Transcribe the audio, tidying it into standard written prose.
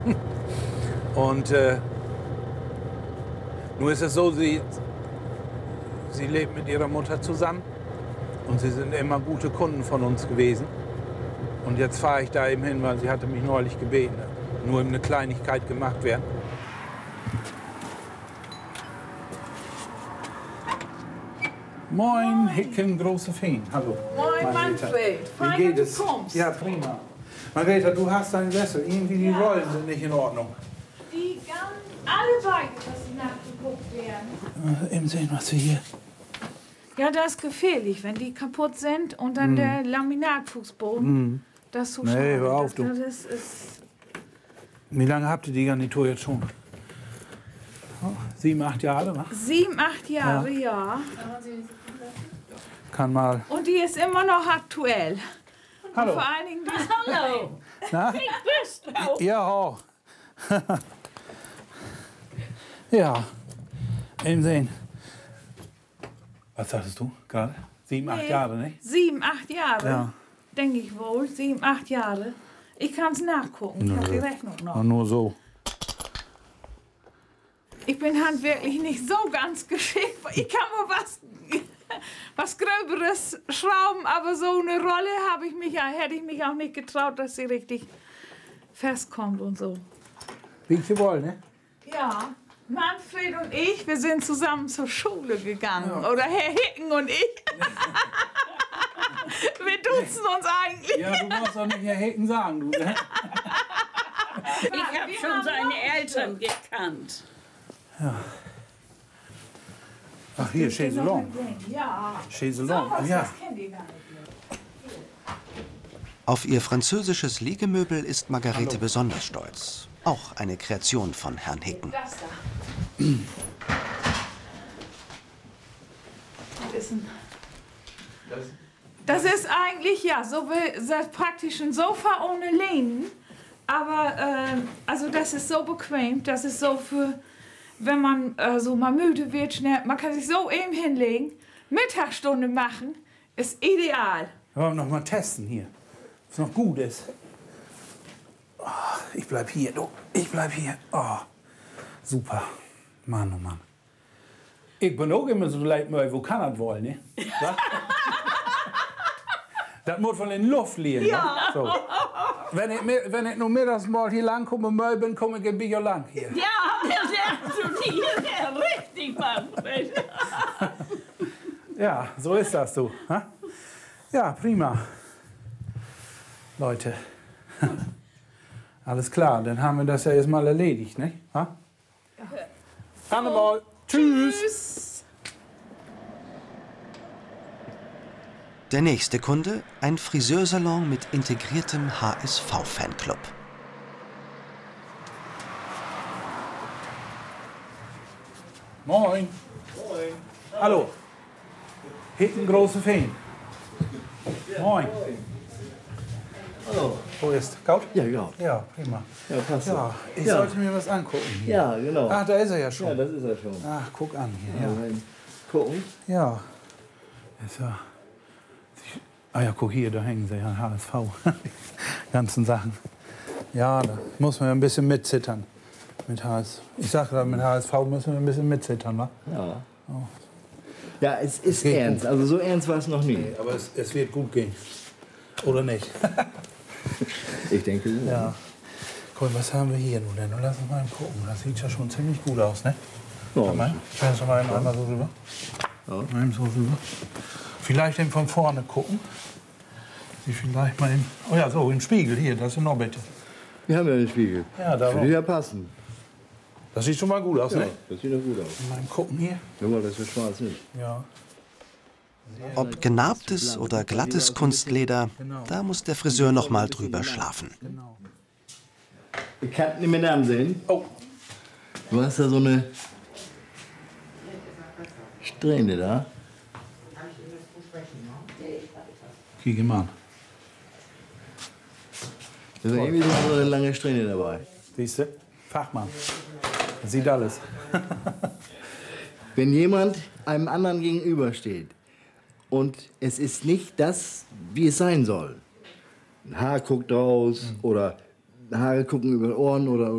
Und nur ist es so, sie lebt mit ihrer Mutter zusammen und sie sind immer gute Kunden von uns gewesen. Und jetzt fahre ich da eben hin, weil sie hatte mich neulich gebeten, nur eine Kleinigkeit gemacht werden. Moin, Hicken, große Feen. Hallo. Moin, Manfred. Wie geht es? Du kommst. Ja, prima. Margareta, du hast deinen Sessel. Irgendwie die Rollen sind nicht in Ordnung. Die alle beide, dass sie nachgeguckt werden. Eben sehen, was wir hier... Ja, das ist gefährlich, wenn die kaputt sind und dann der Laminatfußboden. Das ist so schade. Nee, hör auf, du. Das ist Wie lange habt ihr die Garnitur jetzt schon? Oh, 7, 8 Jahre, wa? 7, 8 Jahre, ja. Kann mal... Und die ist immer noch aktuell. Hallo. Vor allen Dingen die Hallo. Na? Ich bist du. Ja, auch. Ja, eben sehen. Was sagtest du gerade? 7, 8 Jahre, nicht? 7, 8 Jahre, Ja. denke ich wohl. 7, 8 Jahre. Ich kann es nachgucken. Ich habe die Rechnung noch. Nur so. Ich bin handwerklich nicht so ganz geschickt. Ich kann mal was Gröberes schrauben, aber so eine Rolle hätte ich mich auch nicht getraut, dass sie richtig festkommt und so. Wie ich sie wollen, ne? Ja, Manfred und ich, wir sind zusammen zur Schule gegangen. Oder Herr Hicken und ich. Wir duzen uns eigentlich. Ja, du musst doch nicht Herr Hicken sagen, du, ne? Ich habe schon seine Eltern gekannt. Ja. Ach, hier, Chaiselong. Ja. Chaiselong, Sowas, ja. das kennt ihr gar nicht mehr. Auf ihr französisches Liegemöbel ist Margarete besonders stolz. Auch eine Kreation von Herrn Hicken. Das da. Das ist eigentlich, ja, so praktisch ein Sofa ohne Lehnen. Aber, also das ist so bequem, das ist so für, wenn man so mal müde wird, schnell, man kann sich so eben hinlegen, Mittagsstunde machen, ist ideal. Wollen wir noch mal testen hier, ob es noch gut ist. Oh, ich bleib hier, du. Ich bleib hier. Oh, super. Mann, oh Mann. Ich bin auch immer so leid, wo kann das wollen, ne? Ja? Das muss von in Luft liegen. Ja. So. Wenn ich nur mittags mal hier lang komme, mal bin, komme ich ein bisschen lang hier. Ja, der lernst du nie. Der richtig, Manfred. Ja, so ist das, du. Ha? Ja, prima. Leute. Alles klar, dann haben wir das ja erstmal erledigt, ne? Ha? Ja. Annemal. Tschüss. Der nächste Kunde, ein Friseursalon mit integriertem HSV-Fanclub. Moin. Moin. Hallo. Hicken, große Feen. Moin. Hallo. Wo ist Gaut? Ja, genau. Ja, prima. Ja, passt. Ja, ich Ja. sollte mir was angucken hier. Ja, genau. Ach, da ist er ja schon. Ja, das ist er schon. Ach, guck an hier. Ja. Gucken. Ja. Ist ja. Ah ja, guck hier, da hängen sie ja, HSV. Die ganzen Sachen. Ja, da muss man ja ein bisschen mitzittern. Mit HSV. Ich sag gerade, mit HSV müssen wir ein bisschen mitzittern, wa? Ja. Oh. Ja, es ist ernst. Also so ernst war es noch nie. Nee, aber es wird gut gehen. Oder nicht? Ich denke, Ja. Guck, was haben wir hier nun denn? Lass uns mal gucken. Das sieht ja schon ziemlich gut aus, ne? Ja. Mal. Ich weiß noch mal einmal so rüber. Ja. Einmal so rüber. Vielleicht eben von vorne gucken. Sie vielleicht mal in. Oh ja, so, im Spiegel hier, das ist noch bitte. Wir haben ja den Spiegel. Ja, da Würde ja passen. Das sieht schon mal gut aus, Ja, ne? das sieht doch gut aus. Mal gucken hier. Nur mal, dass wir schwarz sind. Ja. Ob genarbtes oder glattes Kunstleder, da muss der Friseur noch mal drüber schlafen. Genau. Ich kann nicht mehr Namen sehen. Oh. Du hast da so eine Strähne da. Kiege mal an. Da ist irgendwie so eine lange Strähne dabei. Siehst du? Fachmann. Sieht alles. Wenn jemand einem anderen gegenübersteht und es ist nicht das, wie es sein soll. Ein Haar guckt raus oder Haare gucken über die Ohren oder